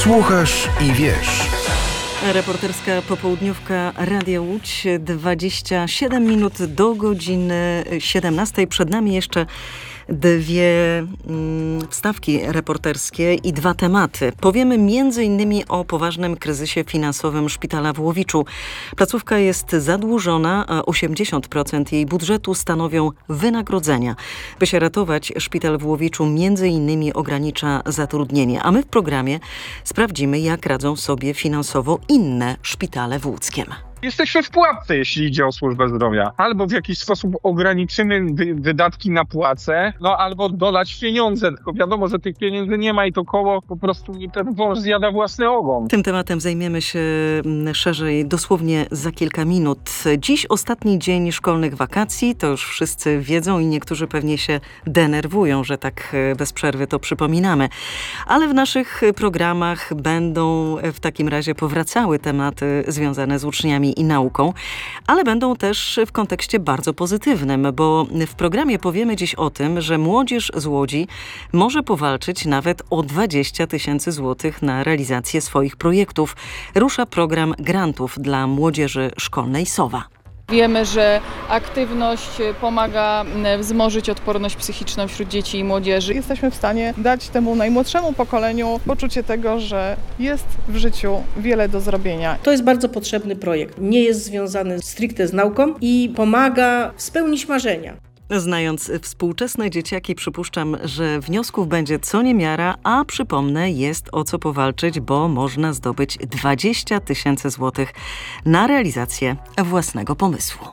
Słuchasz i wiesz. Reporterska popołudniówka Radia Łódź, 27 minut do godziny 17. Przed nami jeszcze dwie wstawki reporterskie i dwa tematy. Powiemy m.in. o poważnym kryzysie finansowym szpitala w Łowiczu. Placówka jest zadłużona, a 80% jej budżetu stanowią wynagrodzenia. By się ratować, szpital w Łowiczu m.in. ogranicza zatrudnienie. A my w programie sprawdzimy, jak radzą sobie finansowo inne szpitale w Łódzkiem. Jesteśmy w pułapce, jeśli idzie o służbę zdrowia. Albo w jakiś sposób ograniczymy wydatki na płace, albo dodać pieniądze. Tylko wiadomo, że tych pieniędzy nie ma i to koło po prostu ten wąż zjada własny ogon. Tym tematem zajmiemy się szerzej dosłownie za kilka minut. Dziś ostatni dzień szkolnych wakacji, to już wszyscy wiedzą i niektórzy pewnie się denerwują, że tak bez przerwy to przypominamy. Ale w naszych programach będą w takim razie powracały tematy związane z uczniami i nauką, ale będą też w kontekście bardzo pozytywnym, bo w programie powiemy dziś o tym, że młodzież z Łodzi może powalczyć nawet o 20 000 złotych na realizację swoich projektów. Rusza program grantów dla młodzieży szkolnej SOWA. Wiemy, że aktywność pomaga wzmożyć odporność psychiczną wśród dzieci i młodzieży. Jesteśmy w stanie dać temu najmłodszemu pokoleniu poczucie tego, że jest w życiu wiele do zrobienia. To jest bardzo potrzebny projekt. Nie jest związany stricte z nauką i pomaga spełnić marzenia. Znając współczesne dzieciaki, przypuszczam, że wniosków będzie co niemiara, a przypomnę, jest o co powalczyć, bo można zdobyć 20 000 złotych na realizację własnego pomysłu.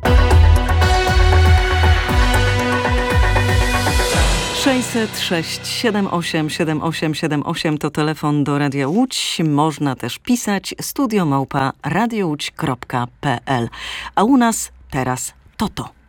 606 78 78 78 to telefon do Radia Łódź. Można też pisać studio@radiołódź.pl. A u nas teraz to.